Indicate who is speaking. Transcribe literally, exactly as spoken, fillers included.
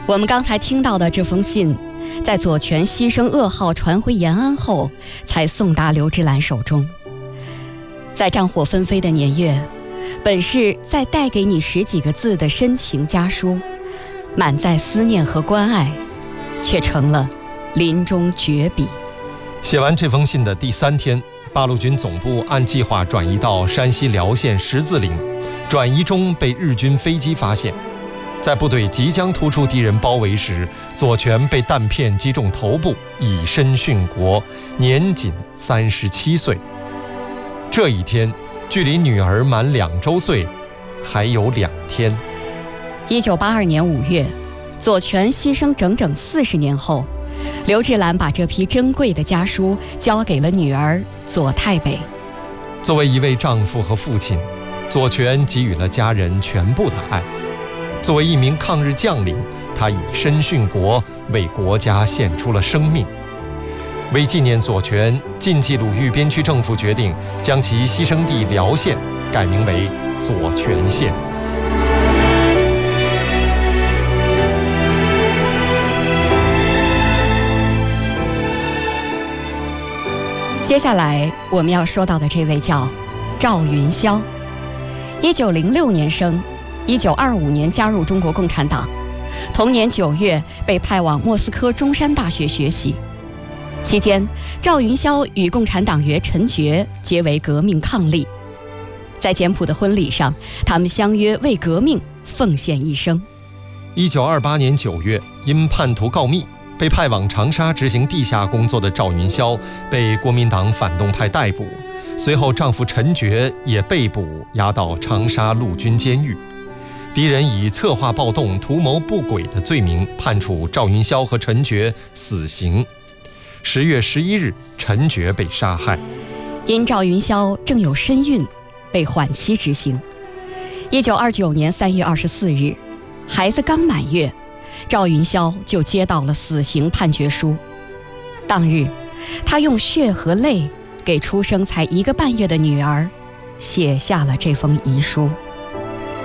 Speaker 1: 我们刚才听到的这封信，在左权牺牲噩耗传回延安后，才送达刘芝兰手中。在战火纷飞的年月，本是再带给你十几个字的深情家书，满载思念和关爱，却成了临终绝笔。
Speaker 2: 写完这封信的第三天，八路军总部按计划转移到山西辽县十字岭，转移中被日军飞机发现。在部队即将突出敌人包围时，左权被弹片击中头部，以身殉国，年仅三十七岁。这一天，距离女儿满两周岁还有两天。
Speaker 1: 一九八二年五月，左权牺牲整整四十年后，刘芝兰把这批珍贵的家书交给了女儿左太北。
Speaker 2: 作为一位丈夫和父亲，左权给予了家人全部的爱。作为一名抗日将领，他以身殉国，为国家献出了生命。为纪念左权，晋冀鲁豫边区政府决定将其牺牲地辽县改名为左权县。
Speaker 1: 接下来我们要说到的这位叫赵云霄，一九零六年生，一九二五年加入中国共产党，同年九月被派往莫斯科中山大学学习。期间，赵云霄与共产党员陈觉结为革命伉俪。在简朴的婚礼上，他们相约为革命奉献一生。
Speaker 2: 一九二八年九月，因叛徒告密，被派往长沙执行地下工作的赵云霄被国民党反动派逮捕，随后丈夫陈觉也被捕，押到长沙陆军监狱。敌人以策划暴动、图谋不轨的罪名判处赵云霄和陈觉死刑。十月十一日，陈觉被杀害。
Speaker 1: 因赵云霄正有身孕，被缓期执行。一九二九年三月二十四日，孩子刚满月，赵云霄就接到了死刑判决书。当日，他用血和泪给出生才一个半月的女儿写下了这封遗书。